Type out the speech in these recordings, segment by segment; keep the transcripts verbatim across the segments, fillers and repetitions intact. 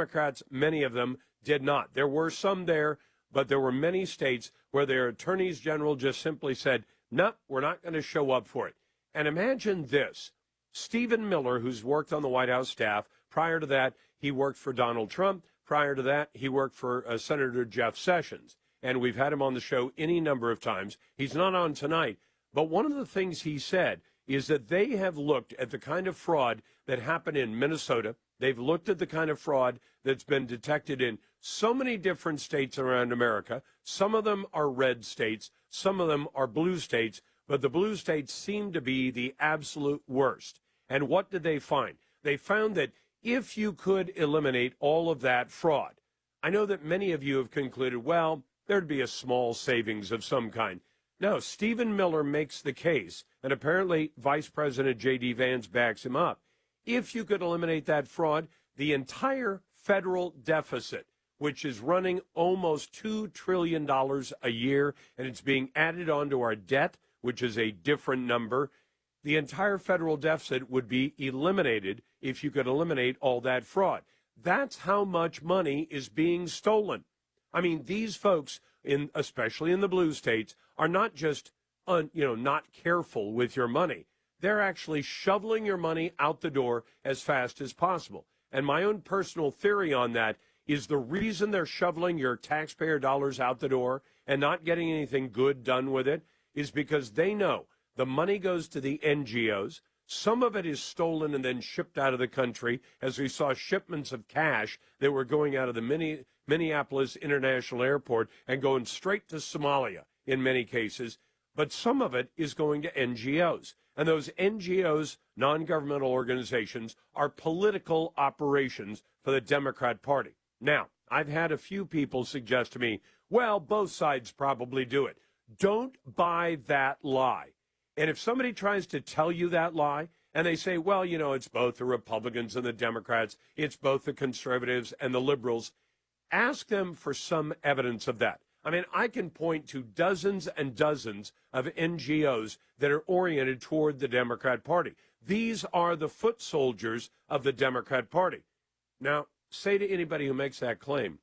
Democrats, many of them, did not. There were some there, but there were many states where their attorneys general just simply said, nope, we're not going to show up for it. And imagine this. Stephen Miller, who's worked on the White House staff, prior to that, he worked for Donald Trump. Prior to that, he worked for uh, Senator Jeff Sessions. And we've had him on the show any number of times. He's not on tonight. But one of the things he said is that they have looked at the kind of fraud that happened in Minnesota. They've looked at the kind of fraud that's been detected in so many different states around America. Some of them are red states. Some of them are blue states. But the blue states seem to be the absolute worst. And what did they find? They found that if you could eliminate all of that fraud, I know that many of you have concluded, well, there'd be a small savings of some kind. No, Stephen Miller makes the case, and apparently Vice President J D. Vance backs him up. If you could eliminate that fraud, the entire federal deficit, which is running almost two trillion dollars a year, and it's being added onto our debt, which is a different number, the entire federal deficit would be eliminated if you could eliminate all that fraud. That's how much money is being stolen. I mean, these folks, in especially in the blue states, are not just, un, you know, not careful with your money. They're actually shoveling your money out the door as fast as possible. And my own personal theory on that is the reason they're shoveling your taxpayer dollars out the door and not getting anything good done with it is because they know the money goes to the N G Os. Some of it is stolen and then shipped out of the country, as we saw shipments of cash that were going out of the Minneapolis International Airport and going straight to Somalia in many cases. But some of it is going to N G Os. And those N G Os, non-governmental organizations, are political operations for the Democrat Party. Now, I've had a few people suggest to me, well, both sides probably do it. Don't buy that lie. And if somebody tries to tell you that lie, and they say, well, you know, it's both the Republicans and the Democrats, it's both the conservatives and the liberals, ask them for some evidence of that. I mean, I can point to dozens and dozens of N G Os that are oriented toward the Democrat Party. These are the foot soldiers of the Democrat Party. Now, say to anybody who makes that claim,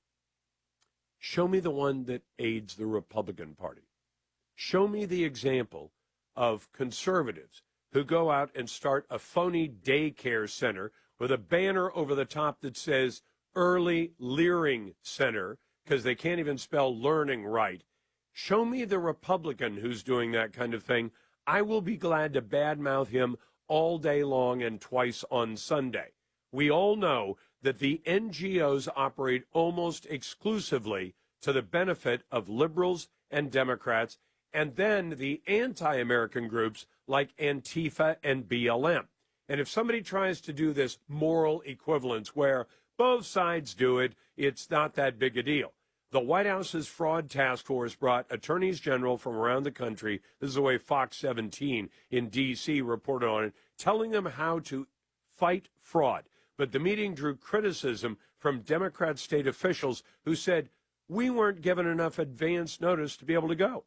show me the one that aids the Republican Party. Show me the example of conservatives who go out and start a phony daycare center with a banner over the top that says Early Learning Center, because they can't even spell learning right. Show me the Republican who's doing that kind of thing. I will be glad to badmouth him all day long and twice on Sunday. We all know that the N G Os operate almost exclusively to the benefit of liberals and Democrats, and then the anti-American groups like Antifa and B L M. And if somebody tries to do this moral equivalence where both sides do it, it's not that big a deal. The White House's fraud task force brought attorneys general from around the country. This is the way Fox seventeen in D C reported on it, telling them how to fight fraud. But the meeting drew criticism from Democrat state officials who said, we weren't given enough advance notice to be able to go.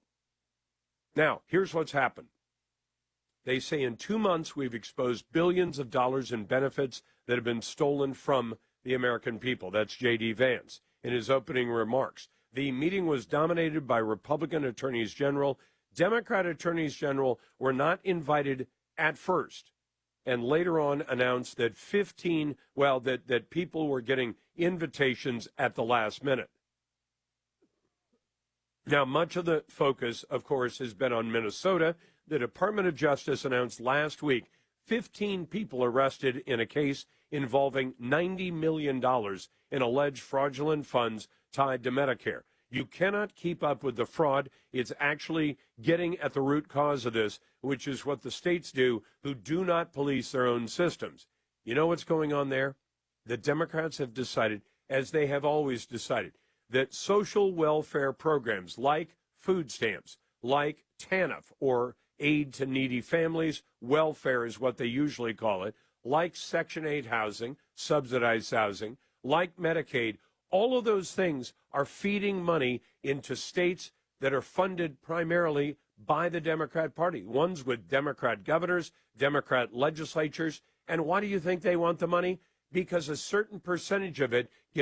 Now, here's what's happened. They say in two months we've exposed billions of dollars in benefits that have been stolen from the American people. That's J D. Vance in his opening remarks. The meeting was dominated by Republican attorneys general. Democrat attorneys general were not invited at first, and later on announced that fifteen, well, that, that people were getting invitations at the last minute. Now, much of the focus, of course, has been on Minnesota. The Department of Justice announced last week fifteen people arrested in a case involving ninety million dollars in alleged fraudulent funds tied to Medicare. You cannot keep up with the fraud. It's actually getting at the root cause of this, which is what the states do who do not police their own systems. You know what's going on there? The Democrats have decided, as they have always decided, that social welfare programs like food stamps, like TANF, or aid to needy families, welfare is what they usually call it, like Section eight housing, subsidized housing, like Medicaid, all of those things are feeding money into states that are funded primarily by the Democrat Party, ones with Democrat governors, Democrat legislatures. And why do you think they want the money? Because a certain percentage of it gets